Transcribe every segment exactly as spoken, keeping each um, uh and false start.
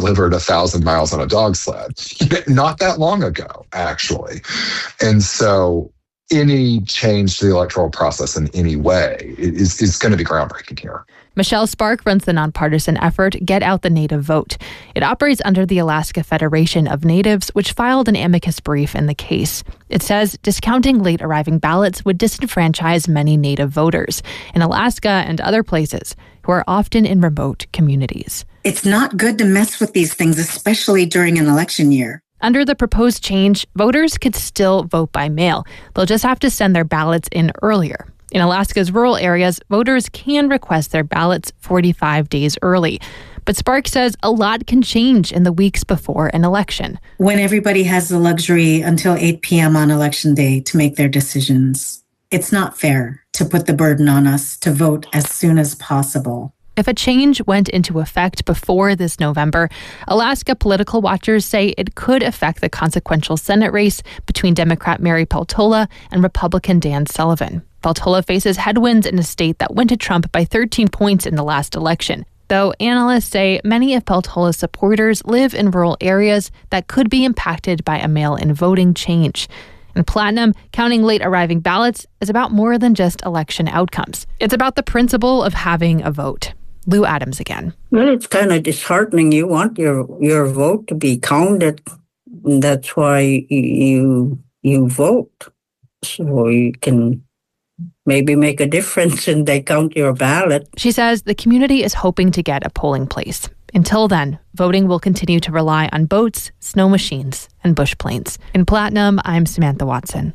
delivered a thousand miles on a dog sled. Not that long ago, actually. And so any change to the electoral process in any way is, is going to be groundbreaking here. Michelle Spark runs the nonpartisan effort Get Out the Native Vote. It operates under the Alaska Federation of Natives, which filed an amicus brief in the case. It says discounting late arriving ballots would disenfranchise many Native voters in Alaska and other places who are often in remote communities. It's not good to mess with these things, especially during an election year. Under the proposed change, voters could still vote by mail. They'll just have to send their ballots in earlier. In Alaska's rural areas, voters can request their ballots forty-five days early. But Spark says a lot can change in the weeks before an election. When everybody has the luxury until eight p.m. on election day to make their decisions, it's not fair to put the burden on us to vote as soon as possible. If a change went into effect before this November, Alaska political watchers say it could affect the consequential Senate race between Democrat Mary Peltola and Republican Dan Sullivan. Peltola faces headwinds in a state that went to Trump by thirteen points in the last election. Though analysts say many of Peltola's supporters live in rural areas that could be impacted by a mail-in voting change. In Platinum, counting late arriving ballots is about more than just election outcomes. It's about the principle of having a vote. Lou Adams again. Well, it's kind of disheartening. You want your your vote to be counted. That's why you you vote, so you can maybe make a difference and they count your ballot. She says the community is hoping to get a polling place. Until then, voting will continue to rely on boats, snow machines, and bush planes. In Platinum, I'm Samantha Watson.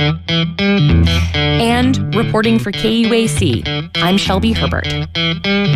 And reporting for K U A C, I'm Shelby Herbert.